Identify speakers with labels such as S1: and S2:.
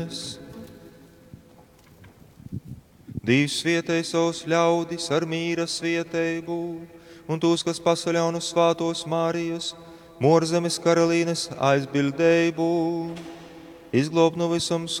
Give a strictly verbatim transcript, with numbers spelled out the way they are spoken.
S1: Dievs svietēja savus ļaudis ar mīra svietējumu, un tos, kas pasaļā un uz svātos Mārijas, Morzemes karalīnes aizbildējumu, izglob no visam